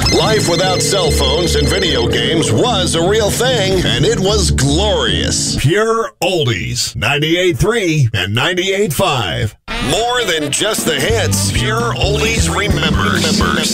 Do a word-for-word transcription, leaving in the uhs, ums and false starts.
Life without cell phones and video games was a real thing, and it was glorious. Pure Oldies, ninety-eight point three and ninety-eight point five. More than just the hits, Pure Oldies remembers. remembers.